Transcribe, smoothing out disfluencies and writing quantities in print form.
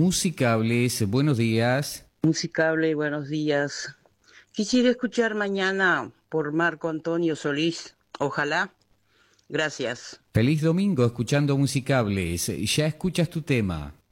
Musicables. Buenos días. Musicable, buenos días. Quisiera escuchar mañana por Marco Antonio Solís. Ojalá. Gracias. Feliz domingo escuchando Musicables. Ya escuchas tu tema.